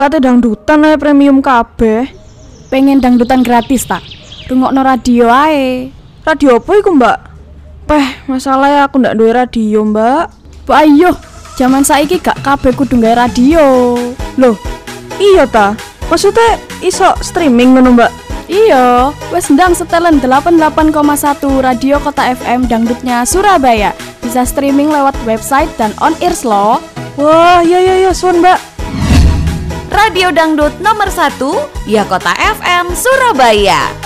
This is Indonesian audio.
Kate dangdutan ae premium kabeh. Pengen dangdutan gratis tak? Rungokno radio ae. Radio apa iku, Mbak? Masalahnya aku ndak duwe radio, Mbak. Bu ayo, zaman saiki gak kabeh kudu gawe radio. Loh, iya ta? Maksudnya iso streaming ngono, Mbak? Iya, wes ndang setelan 88,1 Radio Kota FM dangdutnya Surabaya. Bisa streaming lewat website dan on-ears loh. Wah, iya, suwun, Mbak. Radio Dangdut nomor 1 ya Kota FM Surabaya.